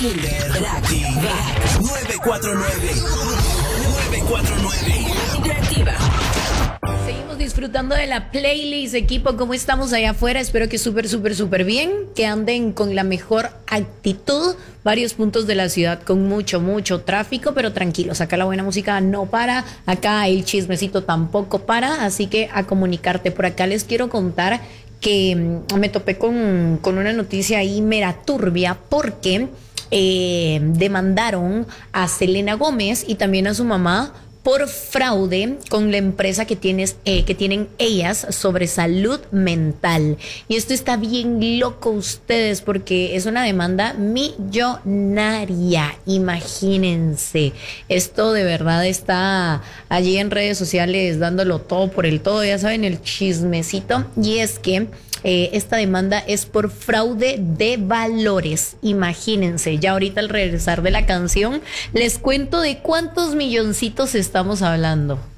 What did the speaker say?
Interactiva 949. Interactiva. Seguimos disfrutando de la playlist, equipo. ¿Cómo estamos allá afuera? Espero que súper bien, que anden con la mejor actitud. Varios puntos de la ciudad con mucho tráfico, pero tranquilos, acá la buena música no para, acá el chismecito tampoco para, así que a comunicarte. Por acá les quiero contar que me topé con una noticia ahí mera turbia, porque demandaron a Selena Gómez y también a su mamá por fraude con la empresa que tienen ellas sobre salud mental. Y esto está bien loco, ustedes, porque es una demanda millonaria. Imagínense. Esto de verdad está allí en redes sociales dándolo todo por el todo. Ya saben, el chismecito. Y es que esta demanda es por fraude de valores. Imagínense. Ya ahorita al regresar de la canción les cuento de cuántos milloncitos estamos hablando.